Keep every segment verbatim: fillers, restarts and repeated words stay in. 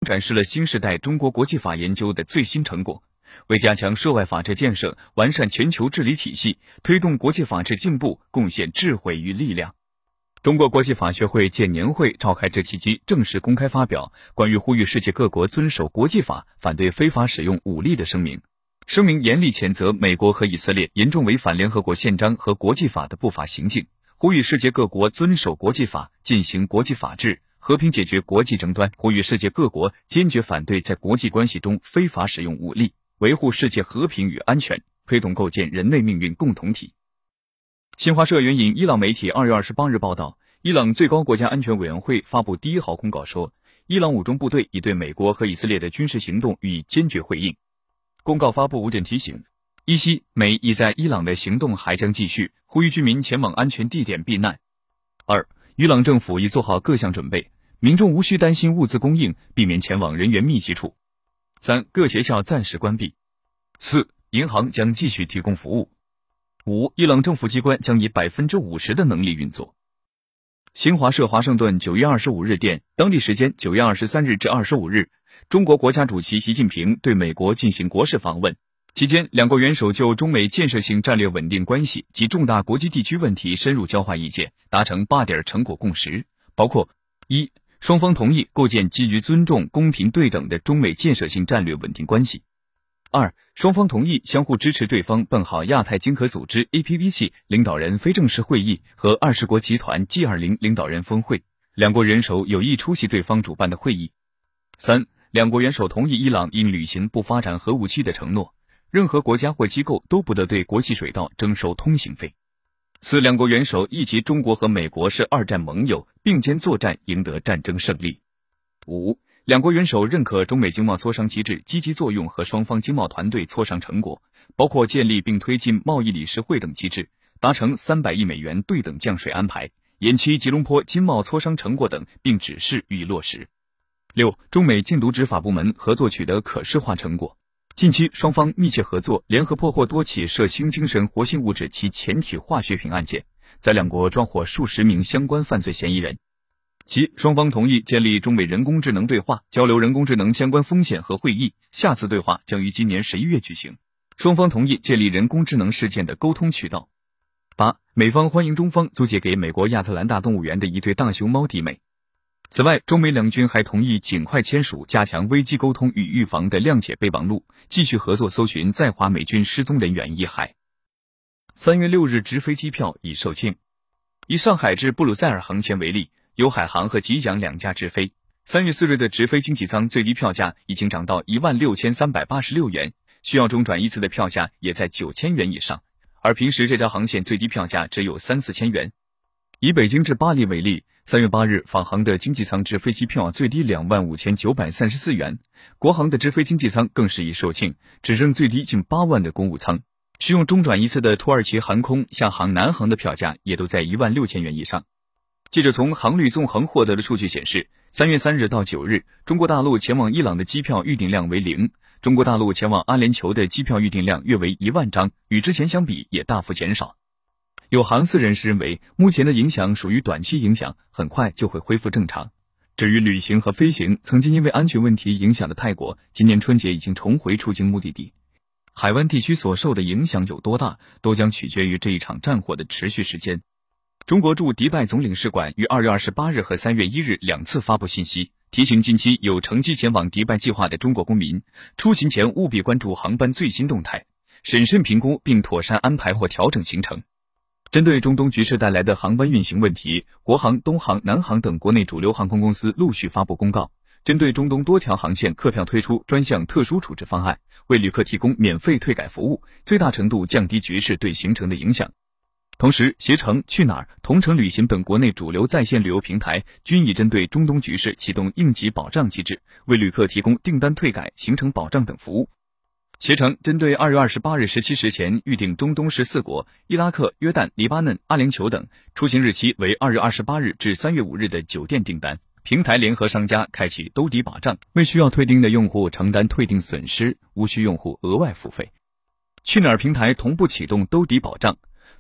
展示了新时代中国国际法研究的最新成果，为加强涉外法治建设、完善全球治理体系、推动国际法治进步贡献智慧与力量。中国国际法学会建年会召开这契机，正式公开发表关于呼吁世界各国遵守国际法、反对非法使用武力的声明。声明严厉谴责美国和以色列严重违反联合国宪章和国际法的不法行径，呼吁世界各国遵守国际法，进行国际法治，和平解决国际争端，呼吁世界各国坚决反对在国际关系中非法使用武力，维护世界和平与安全，推动构建人类命运共同体。新华社援引伊朗媒体二月二十八日报道，伊朗最高国家安全委员会发布第一号公告说，伊朗武装部队已对美国和以色列的军事行动予以坚决回应。公告发布五点提醒：一西，美已在伊朗的行动还将继续，呼吁居民前往安全地点避难。二，伊朗政府已做好各项准备，民众无需担心物资供应，避免前往人员密集处。三，各学校暂时关闭。四，银行将继续提供服务。五，伊朗政府机关将以 百分之五十 的能力运作。新华社华盛顿九月二十五日电，当地时间九月二十三日至二十五日，中国国家主席习近平对美国进行国事访问，期间两国元首就中美建设性战略稳定关系及重大国际地区问题深入交换意见，达成八点成果共识，包括：一、双方同意构建基于尊重、公平对等的中美建设性战略稳定关系；二、双方同意相互支持对方办好亚太经合组织 A P E C 领导人非正式会议和二十国集团 G 二十 领导人峰会，两国元首有意出席对方主办的会议；三、两国元首同意伊朗应履行不发展核武器的承诺，任何国家或机构都不得对国际水道征收通行费。四，两国元首一及中国和美国是二战盟友，并肩作战，赢得战争胜利。五，两国元首认可中美经贸磋商机制积极作用和双方经贸团队磋商成果，包括建立并推进贸易理事会等机制，达成三百亿美元对等降税安排，延期吉隆坡经贸磋商成果等，并指示予以落实。六，中美禁毒执法部门合作取得可视化成果。近期双方密切合作，联合破获多起涉新精神活性物质及前体化学品案件，在两国抓获数十名相关犯罪嫌疑人。七，双方同意建立中美人工智能对话，交流人工智能相关风险和会议，下次对话将于今年十一月举行。双方同意建立人工智能事件的沟通渠道。八，美方欢迎中方租借给美国亚特兰大动物园的一对大熊猫抵美。此外，中美两军还同意尽快签署加强危机沟通与预防的谅解备忘录，继续合作搜寻在华美军失踪人员遗骸。三月六日直飞机票已售罄。以上海至布鲁塞尔航线为例，有海航和吉祥两家直飞。三月四日的直飞经济舱最低票价已经涨到一万六千三百八十六元，需要中转一次的票价也在九千元以上，而平时这条航线最低票价只有三四千元。以北京至巴黎为例，三月八日法航的经济舱直飞机票最低两万五千九百三十四元，国航的直飞经济舱更是已售罄，只剩最低近八万的公务舱。需用中转一次的土耳其航空、厦航、南航的票价也都在一万六千元以上。记者从航旅纵横获得的数据显示，三月三日到九日，中国大陆前往伊朗的机票预订量为零，中国大陆前往阿联酋的机票预订量约为一万张，与之前相比也大幅减少。有航司人士认为，目前的影响属于短期影响，很快就会恢复正常。至于旅行和飞行，曾经因为安全问题影响的泰国，今年春节已经重回出境目的地。海湾地区所受的影响有多大，都将取决于这一场战火的持续时间。中国驻迪拜总领事馆于二月二十八日和三月一日两次发布信息，提醒近期有乘机前往迪拜计划的中国公民，出行前务必关注航班最新动态，审慎评估并妥善安排或调整行程。针对中东局势带来的航班运行问题，国航、东航、南航等国内主流航空公司陆续发布公告，针对中东多条航线客票推出专项特殊处置方案，为旅客提供免费退改服务，最大程度降低局势对行程的影响。同时，携程、去哪儿、同程旅行等国内主流在线旅游平台均已针对中东局势启动应急保障机制，为旅客提供订单退改、行程保障等服务。携程针对二月二十八日十七时前预订中东十四国伊拉克、约旦、黎巴嫩、阿联酋等，出行日期为二月二十八日至三月五日的酒店订单，平台联合商家开启兜底保障，为需要退订的用户承担退订损失，无需用户额外付费。去哪儿平台同步启动兜底保障，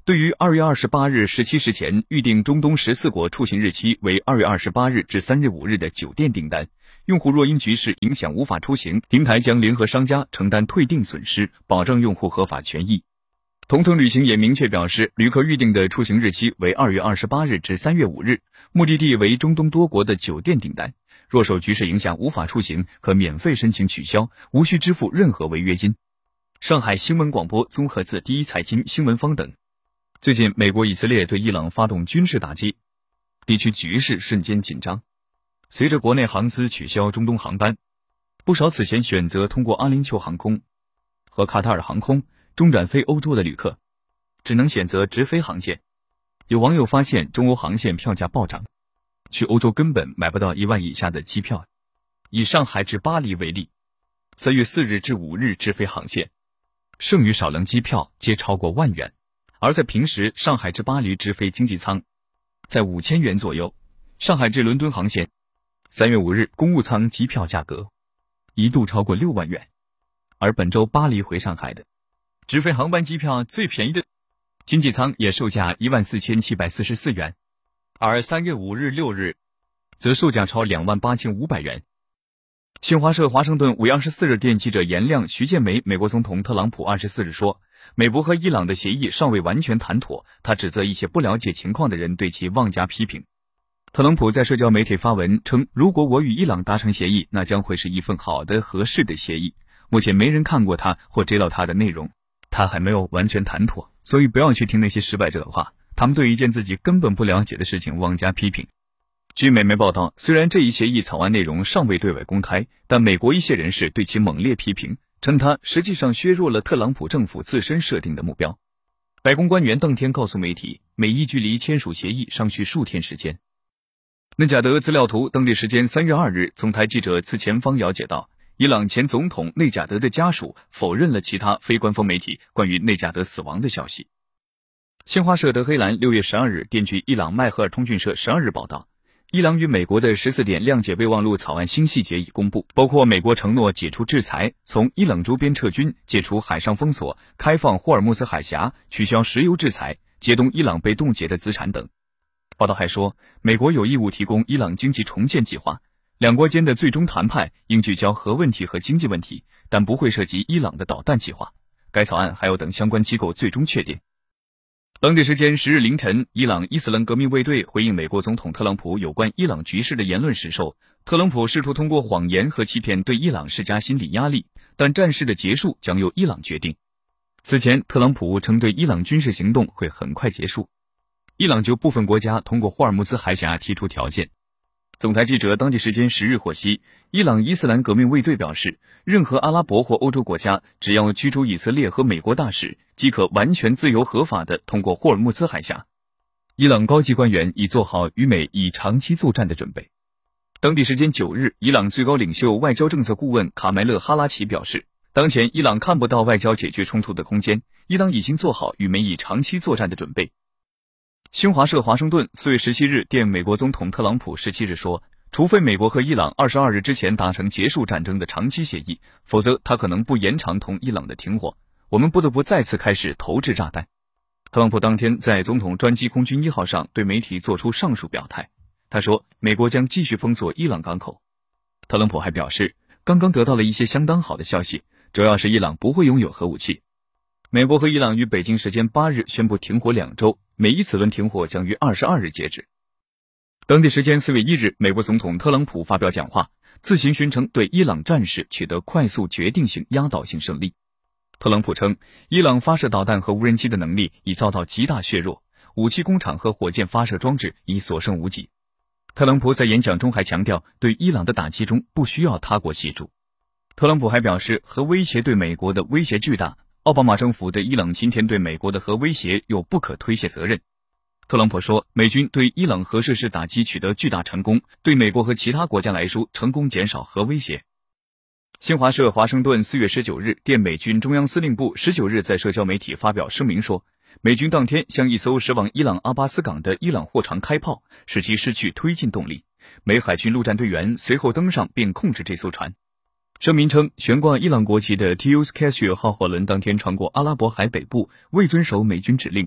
对于二月二十八日十七时前预定中东十四国出行日期为二月二十八日至三月五日的酒店订单，用户若因局势影响无法出行，平台将联合商家承担退订损失，保障用户合法权益。同程旅行也明确表示，旅客预定的出行日期为二月二十八日至三月五日，目的地为中东多国的酒店订单，若受局势影响无法出行，可免费申请取消，无需支付任何违约金。上海新闻广播综合自第一财经新闻方等。最近，美国以色列对伊朗发动军事打击，地区局势瞬间紧张。随着国内航司取消中东航班，不少此前选择通过阿联酋航空和卡塔尔航空中转飞欧洲的旅客，只能选择直飞航线。有网友发现中欧航线票价暴涨，去欧洲根本买不到一万以下的机票。以上海至巴黎为例，三月四日至五日直飞航线，剩余少量机票皆超过万元。而在平时，上海至巴黎直飞经济舱在五千元左右，上海至伦敦航线三月五日公务舱机票价格一度超过六万元，而本周巴黎回上海的直飞航班机票最便宜的经济舱也售价一万四千七百四十四元，而三月五日、六日则售价超两万八千五百元。新华社华盛顿五月二十四日电记者严亮、徐建梅，美国总统特朗普二十四日说，美国和伊朗的协议尚未完全谈妥，他指责一些不了解情况的人对其妄加批评。特朗普在社交媒体发文称，如果我与伊朗达成协议，那将会是一份好的、合适的协议。目前没人看过它或知道它的内容，它还没有完全谈妥，所以不要去听那些失败者的话，他们对一件自己根本不了解的事情妄加批评。据美媒报道，虽然这一协议草案内容尚未对外公开，但美国一些人士对其猛烈批评，称它实际上削弱了特朗普政府自身设定的目标。白宫官员当天告诉媒体，美伊距离签署协议尚需数天时间。内贾德资料图当地时间三月二日，总台记者自前方了解到，伊朗前总统内贾德的家属否认了其他非官方媒体关于内贾德死亡的消息。新华社德黑兰六月十二日电据伊朗迈赫尔通讯社十二日报道，伊朗与美国的十四点谅解备忘录草案新细节已公布，包括美国承诺解除制裁、从伊朗周边撤军、解除海上封锁、开放霍尔木兹海峡、取消石油制裁、解冻伊朗被冻结的资产等。报道还说，美国有义务提供伊朗经济重建计划，两国间的最终谈判应聚焦核问题和经济问题，但不会涉及伊朗的导弹计划。该草案还要等相关机构最终确定。当地时间十日凌晨，伊朗伊斯兰革命卫队回应美国总统特朗普有关伊朗局势的言论时说，特朗普试图通过谎言和欺骗对伊朗施加心理压力，但战事的结束将由伊朗决定。此前，特朗普称对伊朗军事行动会很快结束，伊朗就部分国家通过霍尔木兹海峡提出条件。总台记者当地时间十日获悉，伊朗伊斯兰革命卫队表示，任何阿拉伯或欧洲国家只要驱逐以色列和美国大使，即可完全自由合法地通过霍尔木兹海峡。伊朗高级官员已做好与美以长期作战的准备。当地时间九日，伊朗最高领袖外交政策顾问卡梅勒哈拉奇表示，当前伊朗看不到外交解决冲突的空间，伊朗已经做好与美以长期作战的准备。新华社华盛顿四月十七日电美国总统特朗普十七日说，除非美国和伊朗二十二日之前达成结束战争的长期协议，否则他可能不延长同伊朗的停火，我们不得不再次开始投掷炸弹。特朗普当天在总统专机空军一号上对媒体做出上述表态，他说美国将继续封锁伊朗港口。特朗普还表示，刚刚得到了一些相当好的消息，主要是伊朗不会拥有核武器。美国和伊朗于北京时间八日宣布停火两周，每一次轮停火将于二十二日截止。当地时间四月一日，美国总统特朗普发表讲话，自行宣称对伊朗战事取得快速决定性压倒性胜利。特朗普称，伊朗发射导弹和无人机的能力已遭到极大削弱，武器工厂和火箭发射装置已所剩无几。特朗普在演讲中还强调，对伊朗的打击中不需要他国协助。特朗普还表示，核威胁对美国的威胁巨大，奥巴马政府对伊朗今天对美国的核威胁有不可推卸责任。特朗普说，美军对伊朗核设施打击取得巨大成功，对美国和其他国家来说，成功减少核威胁。新华社华盛顿四月十九日电美军中央司令部十九日在社交媒体发表声明说，美军当天向一艘驶往伊朗阿巴斯港的伊朗货船开炮，使其失去推进动力。美海军陆战队员随后登上并控制这艘船。声明称，悬挂伊朗国旗的 T U S Cassia 号货轮当天穿过阿拉伯海北部，未遵守美军指令，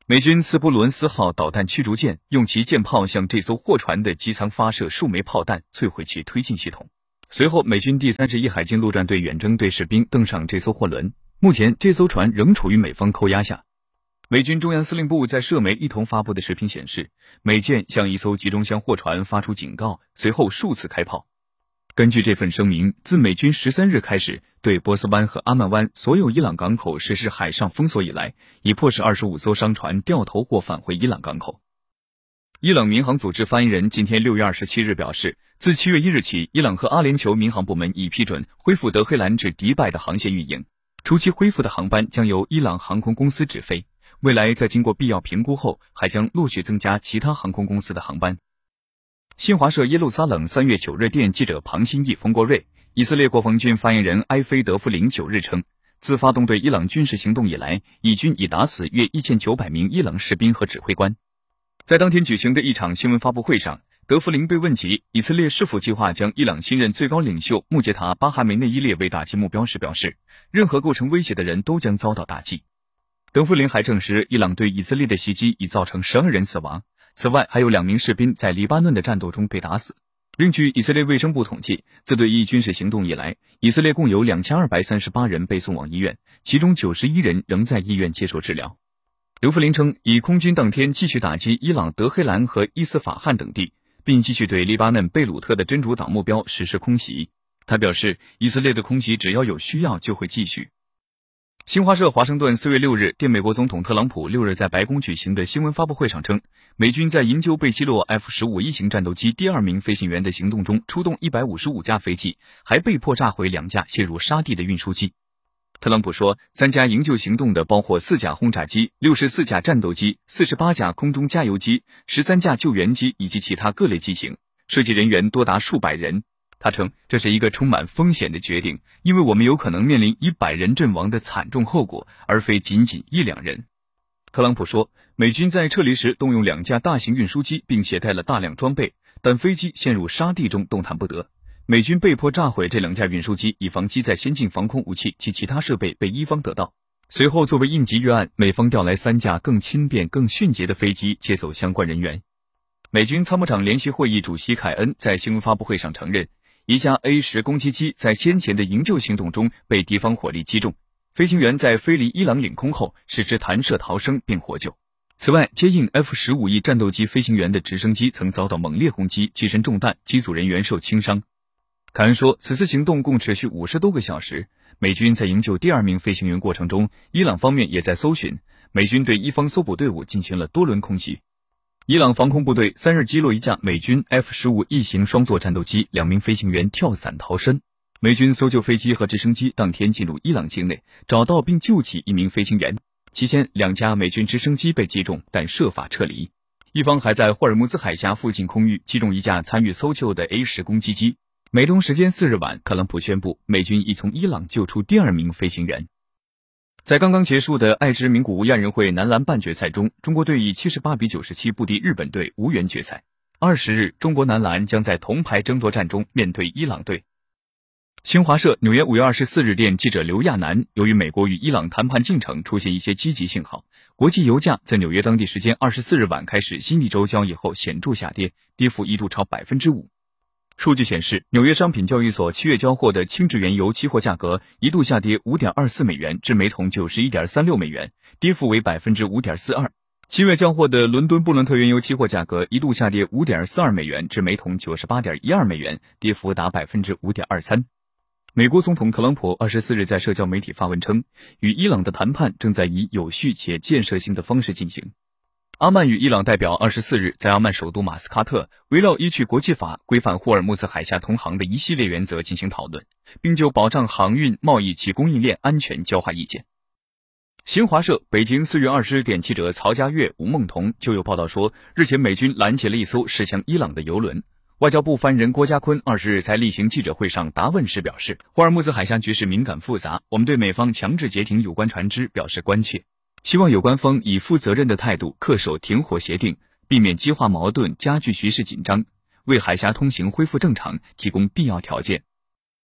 美军斯波伦斯号导弹驱逐舰用其舰炮向这艘货船的机舱发射数枚炮弹，摧毁其推进系统。随后，美军第三十一海军陆战队远征队士兵登上这艘货轮，目前这艘船仍处于美方扣押下。美军中央司令部在社媒一同发布的视频显示，美舰向一艘集装箱货船发出警告，随后数次开炮。根据这份声明，自美军十三日开始对波斯湾和阿曼湾所有伊朗港口实施海上封锁以来，已迫使二十五艘商船掉头或返回伊朗港口。伊朗民航组织发言人今天六月二十七日表示，自七月一日起，伊朗和阿联酋民航部门已批准恢复德黑兰至迪拜的航线运营，初期恢复的航班将由伊朗航空公司直飞，未来在经过必要评估后，还将陆续增加其他航空公司的航班。新华社耶路撒冷三月九日电记者庞新义、冯国瑞，以色列国防军发言人埃菲德夫林九日称，自发动对伊朗军事行动以来，以军已打死约一千九百名伊朗士兵和指挥官。在当天举行的一场新闻发布会上，德弗林被问及以色列是否计划将伊朗新任最高领袖穆杰塔·巴哈梅内伊列为打击目标时表示，任何构成威胁的人都将遭到打击。德弗林还证实，伊朗对以色列的袭击已造成十二人死亡，此外还有两名士兵在黎巴嫩的战斗中被打死。另据以色列卫生部统计，自对伊军事行动以来，以色列共有两千二百三十八人被送往医院，其中九十一人仍在医院接受治疗。刘弗林称，以空军当天继续打击伊朗德黑兰和伊斯法罕等地，并继续对黎巴嫩贝鲁特的真主党目标实施空袭。他表示，以色列的空袭只要有需要就会继续。新华社华盛顿四月六日电美国总统特朗普六日在白宫举行的新闻发布会上称，美军在营救被击落 F 十五 一型战斗机第二名飞行员的行动中出动一百五十五架飞机，还被迫炸毁两架陷入沙地的运输机。特朗普说，参加营救行动的包括四架轰炸机、六十四架战斗机、四十八架空中加油机、十三架救援机以及其他各类机型，涉及人员多达数百人。他称，这是一个充满风险的决定，因为我们有可能面临以百人阵亡的惨重后果，而非仅仅一两人。特朗普说，美军在撤离时动用两架大型运输机，并携带了大量装备，但飞机陷入沙地中动弹不得。美军被迫炸毁这两架运输机，以防机载先进防空武器及其他设备被伊方得到。随后作为应急预案，美方调来三架更轻便更迅捷的飞机接走相关人员。美军参谋长联席会议主席凯恩在新闻发布会上承认，一架 A 十 攻击机在先前的营救行动中被敌方火力击中，飞行员在飞离伊朗领空后使之弹射逃生并获救。此外，接应 F 十五 E 战斗机飞行员的直升机曾遭到猛烈轰击，机身中弹，机组人员受轻伤。凯恩说，此次行动共持续五十多个小时，美军在营救第二名飞行员过程中，伊朗方面也在搜寻，美军对伊方搜捕队伍进行了多轮空袭。伊朗防空部队三日击落一架美军 F 十五 E 型双座战斗机，两名飞行员跳伞逃生。美军搜救飞机和直升机当天进入伊朗境内，找到并救起一名飞行员。期间，两架美军直升机被击中，但设法撤离。伊方还在霍尔木兹海峡附近空域击中一架参与搜救的 A 十 攻击机。美东时间四日晚，特朗普宣布，美军已从伊朗救出第二名飞行员。在刚刚结束的爱知名古屋亚运会男篮半决赛中，中国队以七十八比九十七不敌日本队，无缘决赛。二十日，中国男篮将在铜牌争夺战中面对伊朗队。新华社纽约五月二十四日电记者刘亚楠，由于美国与伊朗谈判进程出现一些积极信号，国际油价在纽约当地时间二十四日晚开始新一周交易后显著下跌，跌幅一度超 百分之五。数据显示，纽约商品交易所七月交货的轻质原油期货价格一度下跌 五点二四美元至每桶 九十一点三六美元，跌幅为 百分之五点四二。七月交货的伦敦布伦特原油期货价格一度下跌 五点四二美元至每桶 九十八点一二美元，跌幅达 百分之五点二三。美国总统特朗普二十四日在社交媒体发文称，与伊朗的谈判正在以有序且建设性的方式进行。阿曼与伊朗代表二十四日在阿曼首都马斯喀特围绕依据国际法规范霍尔木兹海峡通航的一系列原则进行讨论，并就保障航运贸易及供应链安全交换意见。新华社北京四月二十日电记者曹家悦、吴梦彤就有报道说，日前美军拦截了一艘驶向伊朗的油轮。外交部发言人郭家坤二十日在例行记者会上答问时表示，霍尔木兹海峡局势敏感复杂，我们对美方强制截停有关船只表示关切，希望有关方以负责任的态度恪守停火协定，避免激化矛盾、加剧局势紧张，为海峡通行恢复正常提供必要条件。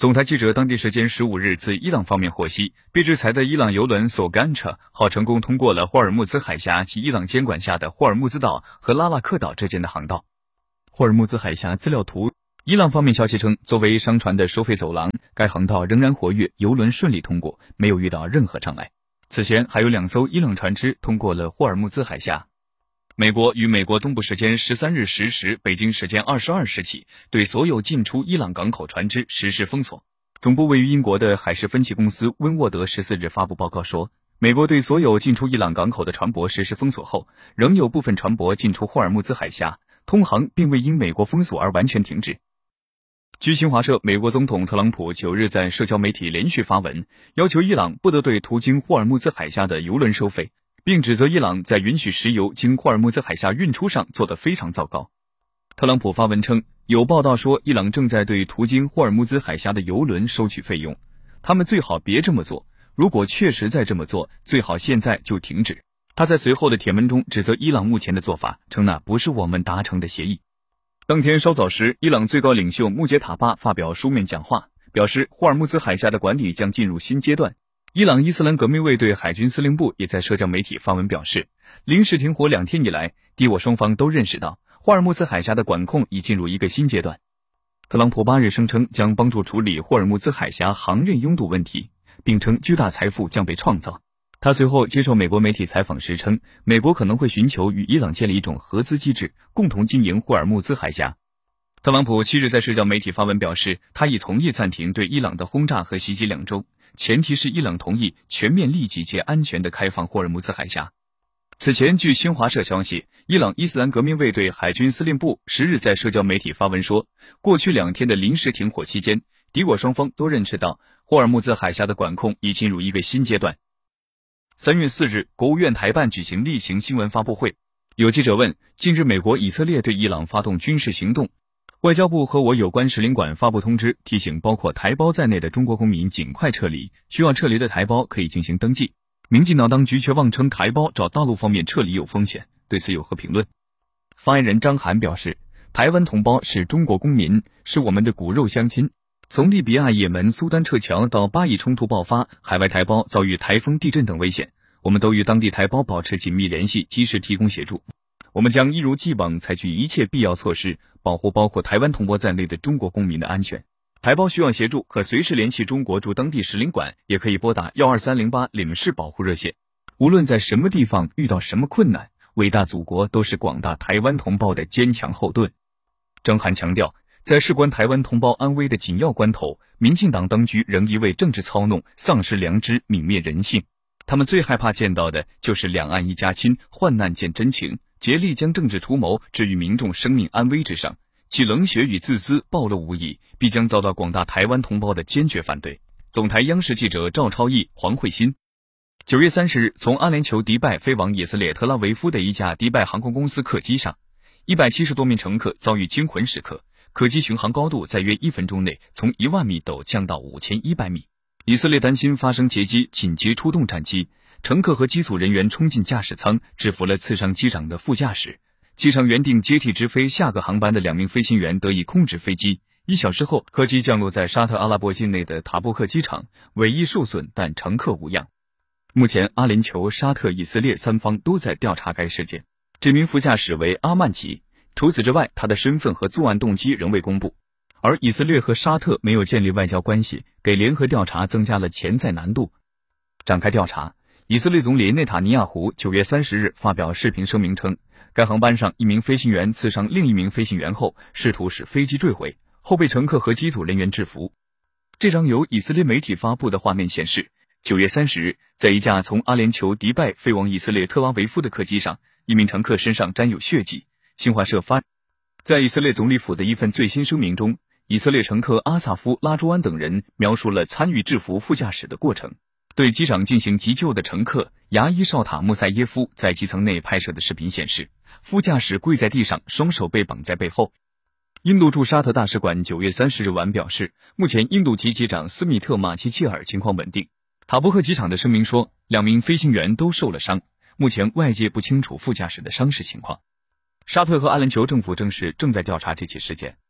总台记者当地时间十五日自伊朗方面获悉，被制裁的伊朗油轮索甘彻号成功通过了霍尔木兹海峡及伊朗监管下的霍尔木兹岛和拉瓦克岛之间的航道。霍尔木兹海峡资料图，伊朗方面消息称，作为商船的收费走廊，该航道仍然活跃，油轮顺利通过，没有遇到任何障碍。此前还有两艘伊朗船只通过了霍尔木兹海峡。美国于美国东部时间十三日十时，北京时间二十二时起，对所有进出伊朗港口船只实施封锁。总部位于英国的海事分析公司温沃德十四日发布报告说，美国对所有进出伊朗港口的船舶实施封锁后，仍有部分船舶进出霍尔木兹海峡，通航并未因美国封锁而完全停止。据新华社，美国总统特朗普九日在社交媒体连续发文，要求伊朗不得对途经霍尔木兹海峡的油轮收费，并指责伊朗在允许石油经霍尔木兹海峡运出上做得非常糟糕。特朗普发文称，有报道说伊朗正在对途经霍尔木兹海峡的油轮收取费用，他们最好别这么做，如果确实在这么做，最好现在就停止。他在随后的帖文中指责伊朗目前的做法，称那不是我们达成的协议。当天稍早时，伊朗最高领袖穆杰塔巴发表书面讲话，表示霍尔木兹海峡的管理将进入新阶段。伊朗伊斯兰革命卫队海军司令部也在社交媒体发文表示，临时停火两天以来，敌我双方都认识到霍尔木兹海峡的管控已进入一个新阶段。特朗普八日声称将帮助处理霍尔木兹海峡航运拥堵问题，并称巨大财富将被创造。他随后接受美国媒体采访时称，美国可能会寻求与伊朗建立一种合资机制，共同经营霍尔木兹海峡。特朗普七日在社交媒体发文表示，他已同意暂停对伊朗的轰炸和袭击两周，前提是伊朗同意全面立即且安全地开放霍尔木兹海峡。此前，据新华社消息，伊朗伊斯兰革命卫队海军司令部十日在社交媒体发文说，过去两天的临时停火期间，敌我双方都认识到霍尔木兹海峡的管控已进入一个新阶段。三月四日，国务院台办举行例行新闻发布会，有记者问，近日美国、以色列对伊朗发动军事行动，外交部和我有关使领馆发布通知，提醒包括台胞在内的中国公民尽快撤离，需要撤离的台胞可以进行登记。民进党当局却妄称台胞找大陆方面撤离有风险，对此有何评论？发言人张涵表示，台湾同胞是中国公民，是我们的骨肉乡亲。从利比亚、也门、苏丹撤侨到巴以冲突爆发，海外台胞遭遇台风、地震等危险，我们都与当地台胞保持紧密联系，及时提供协助。我们将一如既往采取一切必要措施，保护包括台湾同胞在内的中国公民的安全。台胞需要协助，可随时联系中国驻当地使领馆，也可以拨打一二三零八领事保护热线。无论在什么地方遇到什么困难，伟大祖国都是广大台湾同胞的坚强后盾。张涵强调，在事关台湾同胞安危的紧要关头，民进党当局仍一味政治操弄，丧失良知，泯灭人性。他们最害怕见到的就是两岸一家亲，患难见真情，竭力将政治图谋置于民众生命安危之上，其冷血与自私暴露无遗，必将遭到广大台湾同胞的坚决反对。总台央视记者赵超毅、黄慧欣。九月三十日，从阿联酋迪拜飞往以色列特拉维夫的一架迪拜航空公司客机上，一百七十多名乘客遭遇惊魂时刻，客机巡航高度在约一分钟内从一万米陡降到五千一百米。以色列担心发生劫机，紧急出动战机，乘客和机组人员冲进驾驶舱，制服了刺伤机长的副驾驶。机上原定接替直飞下个航班的两名飞行员得以控制飞机。一小时后，客机降落在沙特阿拉伯境内的塔布克机场，尾翼受损，但乘客无恙。目前，阿联酋、沙特、以色列三方都在调查该事件。这名副驾驶为阿曼吉，除此之外，他的身份和作案动机仍未公布。而以色列和沙特没有建立外交关系，给联合调查增加了潜在难度。展开调查，以色列总理内塔尼亚胡九月三十日发表视频声明称，该航班上一名飞行员刺伤另一名飞行员后，试图使飞机坠毁，后被乘客和机组人员制服。这张由以色列媒体发布的画面显示，九月三十日，在一架从阿联酋迪拜飞往以色列特拉维夫的客机上，一名乘客身上沾有血迹。新华社发，在以色列总理府的一份最新声明中，以色列乘客阿萨夫·拉朱安等人描述了参与制服副驾驶的过程。对机长进行急救的乘客牙医绍塔·穆塞耶夫在机舱内拍摄的视频显示，副驾驶跪在地上，双手被绑在背后。印度驻沙特大使馆九月三十日晚表示，目前印度籍机长斯密特·马奇切尔情况稳定。塔布克机场的声明说，两名飞行员都受了伤，目前外界不清楚副驾驶的伤势情况。沙特和阿联酋政府证实正在调查这起事件。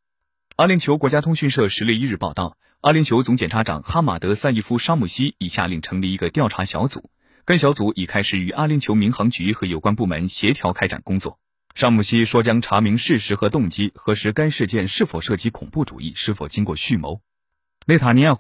阿联酋国家通讯社十月一日报道，阿联酋总检察长哈马德·赛义夫·沙木西已下令成立一个调查小组，该小组已开始与阿联酋民航局和有关部门协调开展工作。沙木西说将查明事实和动机，核实该事件是否涉及恐怖主义，是否经过蓄谋。内塔尼亚胡